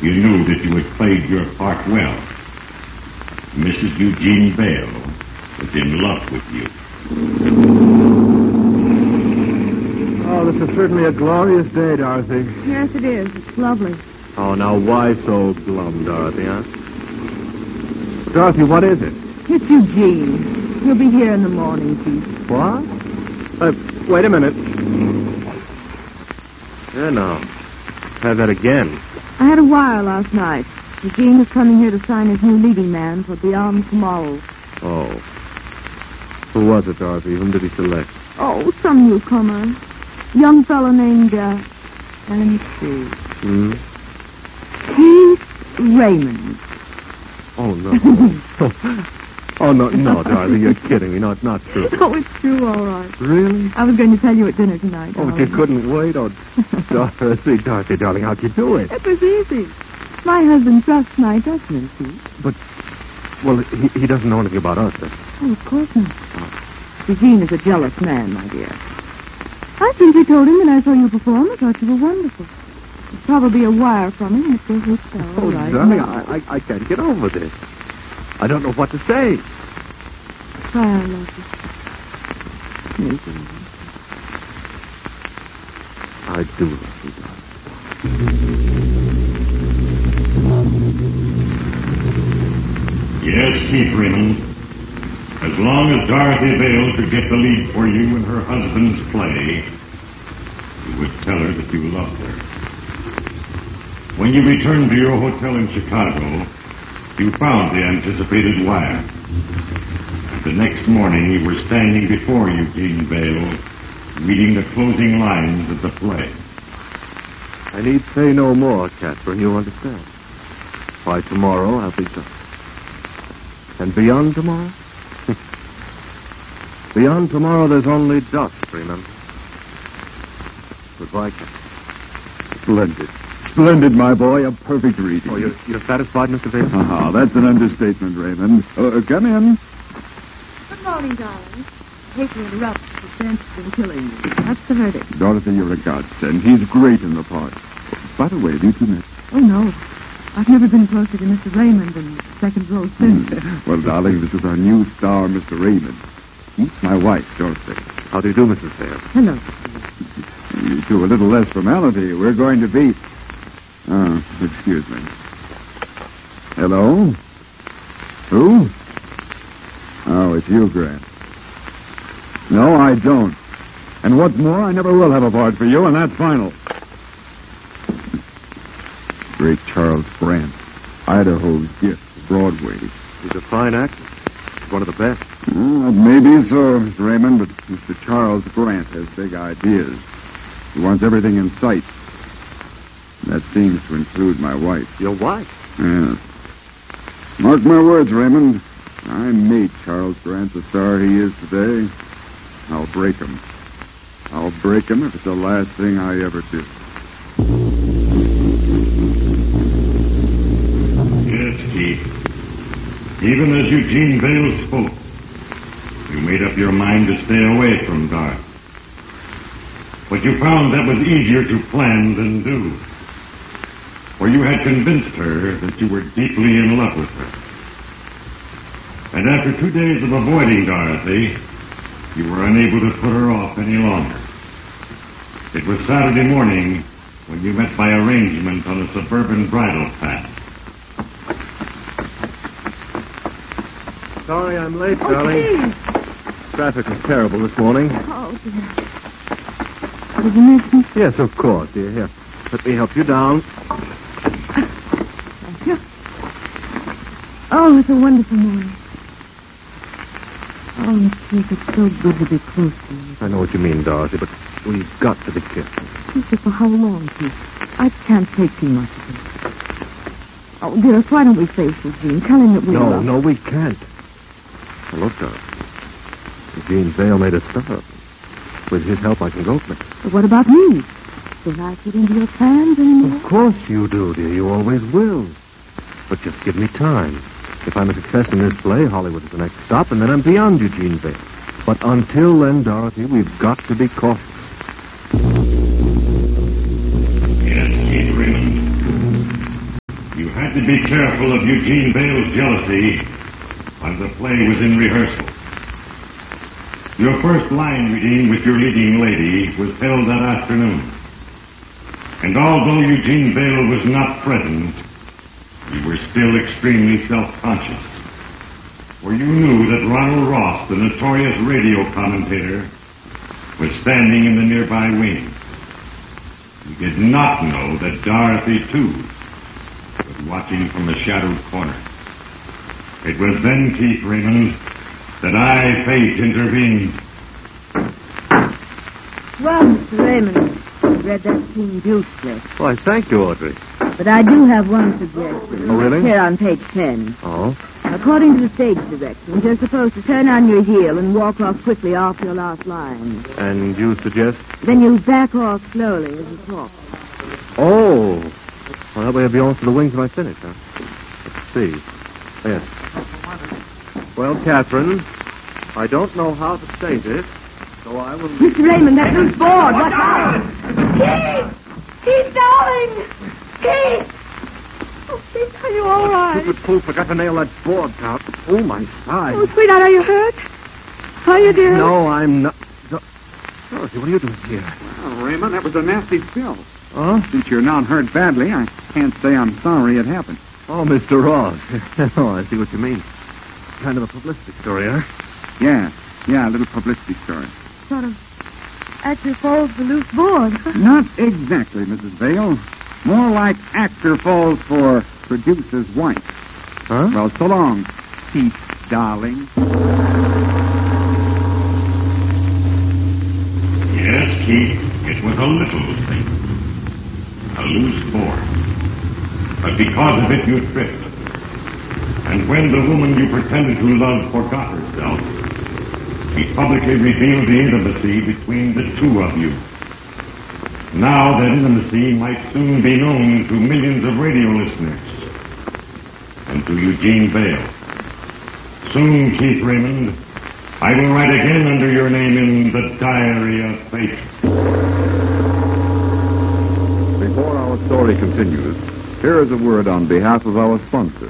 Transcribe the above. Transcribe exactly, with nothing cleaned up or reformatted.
You knew that you had played your part well. Missus Eugene Vale was in love with you. Oh, this is certainly a glorious day, Dorothy. Yes, it is. It's lovely. Oh, now why so glum, Dorothy, huh? Dorothy, what is it? It's Eugene. He'll be here in the morning, Pete. What? Uh, wait a minute. Yeah, no. Try that again. I had a wire last night. Eugene is coming here to sign his new leading man for Beyond Tomorrow. Oh. Who was it, Dorothy? Whom did he select? Oh, some newcomer. Young fellow named, uh, let me see. Hmm? Keith Raymond. Oh, no. Oh, no, no, Dorothy, you're kidding me. No, it's not true. Oh, it's true, all right. Really? I was going to tell you at dinner tonight. Oh, but you couldn't wait. Oh, Dorothy, Dorothy, darling, how'd you do it? It was easy. My husband trusts my judgment, Pete. But, well, he, he doesn't know anything about us, does he? Oh, of course not. Oh. Eugene is a jealous man, my dear. I simply told him that I saw you perform and thought you were wonderful. There's probably a wire from him at the hotel. Oh, right darling, now. I, I, I can't get over this. I don't know what to say. Try I love you. Maybe. I do love you, darling. Yes, Keith Raymond. As long as Dorothy Vale could get the lead for you in her husband's play, you would tell her that you loved her. When you returned to your hotel in Chicago, you found the anticipated wire. And the next morning, you were standing before Eugene Vale, reading the closing lines of the play. I need say no more, Catherine, you understand. By tomorrow, I'll be done. And beyond tomorrow? Beyond tomorrow, there's only dust, remember? Goodbye, Catherine. Splendid. Splendid, my boy. A perfect reading. Oh, you're, you're satisfied, Mister Vale? Ah, that's an understatement, Raymond. Uh, come in. Good morning, darling. I hate to interrupt, but Ben's been killing me. That's the verdict. Dorothy, you're a godsend. He's great in the part. By the way, have you two met? Oh, no. I've never been closer to Mister Raymond than the second row since. Well, darling, this is our new star, Mister Raymond. He's my wife, Dorothy. How do you do, Missus Vale? Hello. You two, a little less formality. We're going to be... Oh, excuse me. Hello? Who? Oh, it's you, Grant. No, I don't. And what's more, I never will have a part for you, and that's final. Great Charles Grant. Idaho's gift, Broadway. He's a fine actor. He's one of the best. Well, maybe so, Mister Raymond, but Mister Charles Grant has big ideas. He wants everything in sight. That seems to include my wife. Your wife? Yes. Mark my words, Raymond. I made Charles Grant the star he is today. I'll break him. I'll break him if it's the last thing I ever do. Yes, Keith. Even as Eugene Vale spoke, you made up your mind to stay away from Dart. But you found that was easier to plan than do. For you had convinced her that you were deeply in love with her. And after two days of avoiding Dorothy, you were unable to put her off any longer. It was Saturday morning when you met by arrangement on a suburban bridle path. Sorry I'm late, Oh, darling. please. Traffic was terrible this morning. Oh, dear. Did you miss me? Yes, of course, dear. Here, let me help you down. Thank you. Oh, it's a wonderful morning. Oh, Keith, it's so good to be close to you. I know what you mean, Dorothy, but we've got to be careful. Keith, for how long, Keith? I can't take too much of it. Oh, dearest, why don't we face Eugene? Tell him that we No, love no, we can't. Now, look, Dorothy. Eugene Vale made a start. With his help, I can go places. But what about me? Will I fit into your plans anymore? Of course you do, dear. You always will. But just give me time. If I'm a success in this play, Hollywood is the next stop, and then I'm beyond Eugene Vale. But until then, Dorothy, we've got to be cautious. Yes, Keith Raymond. had to be careful of Eugene Vale's jealousy while the play was in rehearsal. Your first line reading with your leading lady was held that afternoon. And although Eugene Vale was not present, you were still extremely self-conscious. For you knew that Ronald Ross, the notorious radio commentator, was standing in the nearby wing. You did not know that Dorothy, too, was watching from a shadowed corner. It was then, Keith Raymond, that I, Fate, intervened. Well, Mister Raymond, I've read that scene beautifully. Why, thank you, Audrey. But I do have one suggestion. Oh, really? Here on page ten. Oh? According to the stage directions, you're supposed to turn on your heel and walk off quickly off your last line. And you suggest? Then you back off slowly as you talk. Oh. Well, that way I'll be on for the wings when I finish, huh? Let's see. Yes. Well, Catherine, I don't know how to say this, so I will... Mister Raymond, that loose board. Watch out! Keith! Keith, darling! Keith! Oh, Keith, are you all right? Stupid fool forgot to nail that board, Count. Oh, my side. Oh, sweetheart, are you hurt? Are you, dear? No, I'm not... No. Dorothy, what are you doing here? Well, Raymond, that was a nasty spill. Huh? Since you're not hurt badly, I can't say I'm sorry it happened. Oh, Mister Ross. Oh, I see what you mean. Kind of a publicity story, huh? Yeah, yeah, a little publicity story. Sort of actor falls the loose board. Not exactly, Missus Vale. More like actor falls for producer's wife. Huh? Well, so long, Keith, darling. Yes, Keith, it was a little thing. A loose board. But because of it, you tripped. And when the woman you pretended to love forgot herself, she publicly revealed the intimacy between the two of you. Now that intimacy might soon be known to millions of radio listeners. And to Eugene Vale. Soon, Keith Raymond, I will write again under your name in the Diary of Fate. Before our story continues, here is a word on behalf of our sponsor.